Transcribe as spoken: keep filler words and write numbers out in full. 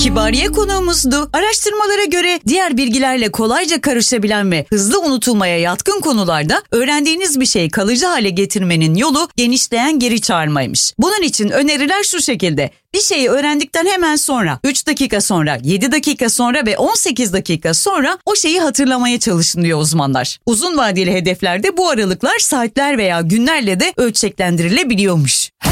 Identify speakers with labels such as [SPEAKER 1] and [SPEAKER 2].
[SPEAKER 1] Kibariye konuğumuzdu. Araştırmalara göre diğer bilgilerle kolayca karışabilen ve hızlı unutulmaya yatkın konularda öğrendiğiniz bir şeyi kalıcı hale getirmenin yolu genişleyen geri çağırmaymış. Bunun için öneriler şu şekilde: bir şeyi öğrendikten hemen sonra, üç dakika sonra, yedi dakika sonra ve on sekiz dakika sonra o şeyi hatırlamaya çalışın diyor uzmanlar. Uzun vadeli hedeflerde bu aralıklar saatler veya günlerle de ölçeklendirilebiliyormuş.